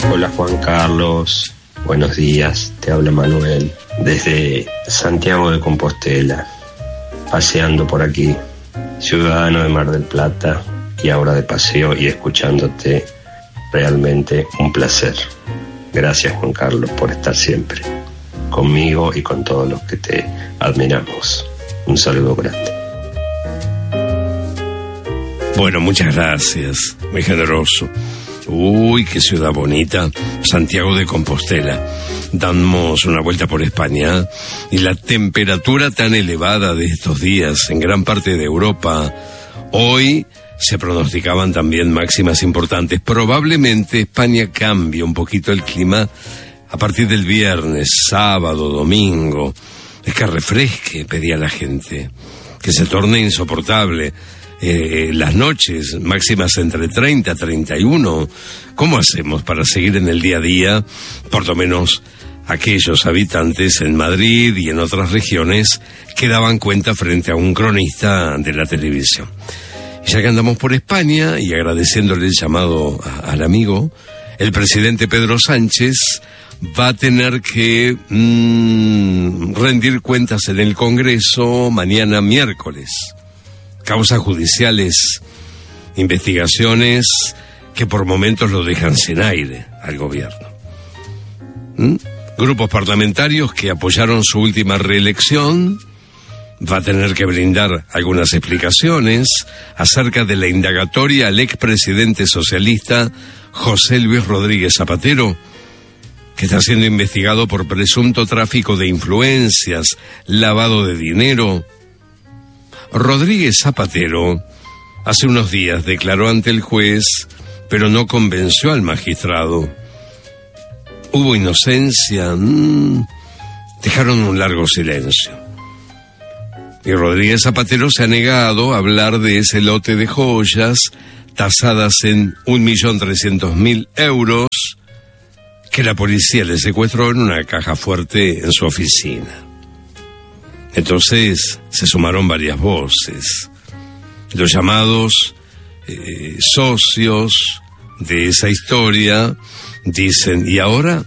Hola Juan Carlos, buenos días, te habla Manuel desde Santiago de Compostela, paseando por aquí, ciudadano de Mar del Plata y ahora de paseo y escuchándote, realmente un placer. Gracias Juan Carlos por estar siempre conmigo y con todos los que te admiramos. Un saludo grande. Bueno, muchas gracias, muy generoso. Uy, qué ciudad bonita, Santiago de Compostela. Damos una vuelta por España y la temperatura tan elevada de estos días en gran parte de Europa. Hoy se pronosticaban también máximas importantes. Probablemente España cambie un poquito el clima a partir del viernes, sábado, domingo. Es que refresque, pedía la gente, que se torne insoportable. Las noches máximas entre 30 y 31. ¿Cómo hacemos para seguir en el día a día? Por lo menos aquellos habitantes en Madrid y en otras regiones que daban cuenta frente a un cronista de la televisión. Y ya que andamos por España y agradeciéndole el llamado al amigo, el presidente Pedro Sánchez va a tener que rendir cuentas en el Congreso mañana miércoles. Causas judiciales, investigaciones que por momentos lo dejan sin aire al gobierno. Grupos parlamentarios que apoyaron su última reelección va a tener que brindar algunas explicaciones acerca de la indagatoria al expresidente socialista José Luis Rodríguez Zapatero, que está siendo investigado por presunto tráfico de influencias, lavado de dinero. Rodríguez Zapatero hace unos días declaró ante el juez, pero no convenció al magistrado. Hubo inocencia, dejaron un largo silencio. Y Rodríguez Zapatero se ha negado a hablar de ese lote de joyas tasadas en 1.300.000 euros que la policía le secuestró en una caja fuerte en su oficina. Entonces se sumaron varias voces. Los llamados socios de esa historia dicen, ¿y ahora?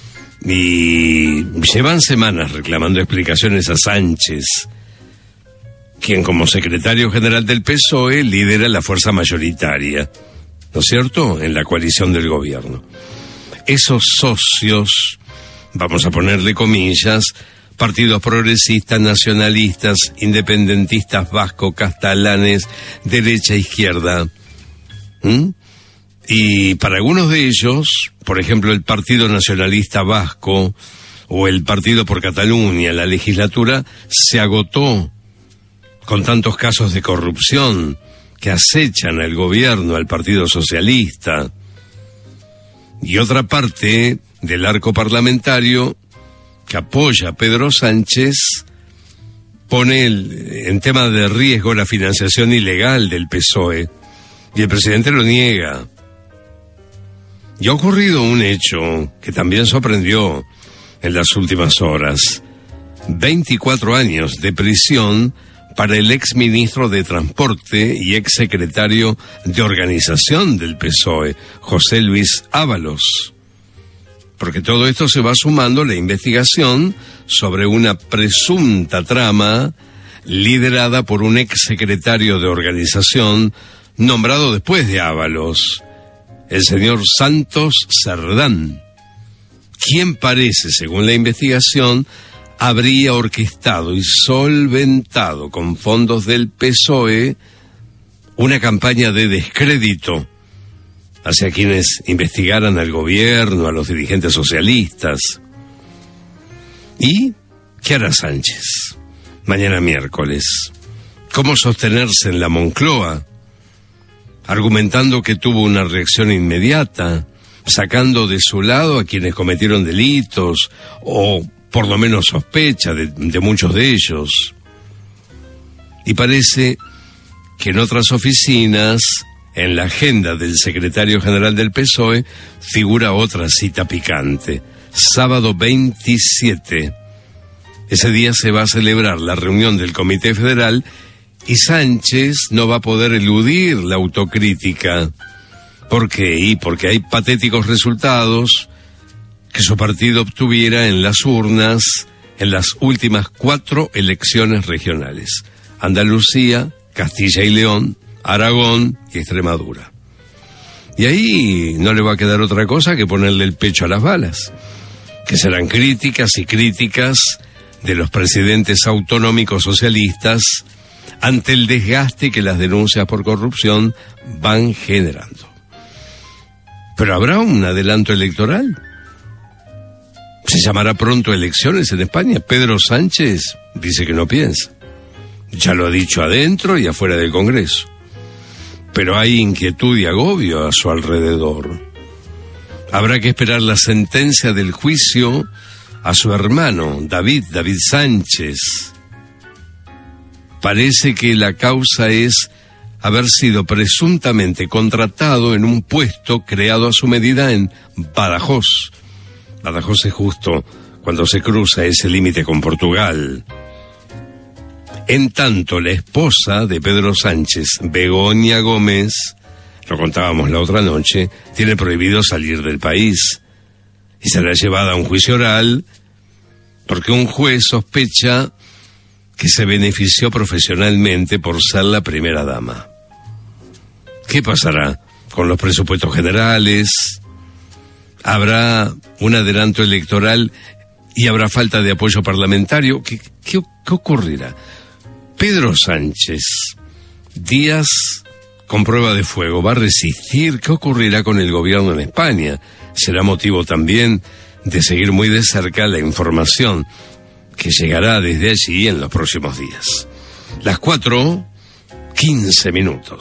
Y llevan semanas reclamando explicaciones a Sánchez, quien como secretario general del PSOE lidera la fuerza mayoritaria, ¿no es cierto?, en la coalición del gobierno. Esos socios, vamos a ponerle comillas, partidos progresistas, nacionalistas, independentistas vascos, catalanes, derecha, izquierda. Y para algunos de ellos, por ejemplo el Partido Nacionalista Vasco o el Partido por Cataluña, la legislatura se agotó con tantos casos de corrupción que acechan al gobierno, al Partido Socialista. Y otra parte del arco parlamentario que apoya a Pedro Sánchez pone en tema de riesgo la financiación ilegal del PSOE y el presidente lo niega. Y ha ocurrido un hecho que también sorprendió en las últimas horas. 24 años de prisión para el exministro de Transporte y exsecretario de Organización del PSOE, José Luis Ábalos. Porque todo esto se va sumando la investigación sobre una presunta trama liderada por un exsecretario de Organización nombrado después de Ábalos, el señor Santos Cerdán, quien parece, según la investigación, habría orquestado y solventado con fondos del PSOE una campaña de descrédito hacia quienes investigaran al gobierno, a los dirigentes socialistas. ¿Y qué hará Sánchez mañana miércoles? ¿Cómo sostenerse en la Moncloa? Argumentando que tuvo una reacción inmediata, sacando de su lado a quienes cometieron delitos, o por lo menos sospecha de muchos de ellos. Y parece que en otras oficinas, en la agenda del secretario general del PSOE, figura otra cita picante. Sábado 27. Ese día se va a celebrar la reunión del Comité Federal y Sánchez no va a poder eludir la autocrítica, ¿Por qué? Y porque hay patéticos resultados que su partido obtuviera en las urnas en las últimas 4 elecciones regionales: Andalucía, Castilla y León, Aragón y Extremadura. Y ahí no le va a quedar otra cosa que ponerle el pecho a las balas, que serán críticas y críticas de los presidentes autonómicos socialistas ante el desgaste que las denuncias por corrupción van generando. ¿Pero habrá un adelanto electoral? ¿Se llamará pronto elecciones en España? Pedro Sánchez dice que no piensa. Ya lo ha dicho adentro y afuera del Congreso. Pero hay inquietud y agobio a su alrededor. Habrá que esperar la sentencia del juicio a su hermano, David Sánchez. Parece que la causa es haber sido presuntamente contratado en un puesto creado a su medida en Badajoz. Badajoz es justo cuando se cruza ese límite con Portugal. En tanto, la esposa de Pedro Sánchez, Begoña Gómez, lo contábamos la otra noche, tiene prohibido salir del país y será llevada a un juicio oral porque un juez sospecha que se benefició profesionalmente por ser la primera dama. ¿Qué pasará con los presupuestos generales? ¿Habrá un adelanto electoral y habrá falta de apoyo parlamentario? ¿Qué ocurrirá? Pedro Sánchez, días con prueba de fuego, ¿va a resistir? ¿Qué ocurrirá con el gobierno en España? Será motivo también de seguir muy de cerca la información que llegará desde allí en los próximos días. Las 4:15.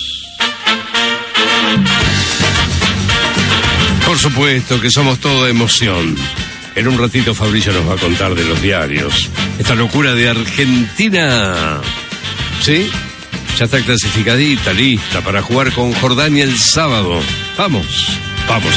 Por supuesto que somos toda emoción. En un ratito Fabricio nos va a contar de los diarios. Esta locura de Argentina. ¿Sí? Ya está clasificadita, lista para jugar con Jordania el sábado. Vamos